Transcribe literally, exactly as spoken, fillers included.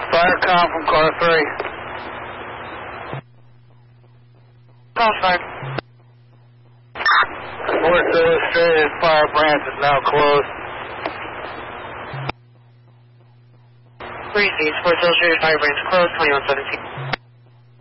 Fire com from car three. Call sign. Sports Illustrated Fire branch is now closed. Repeat, Sports Illustrated Fire branch closed, twenty-one seventeen.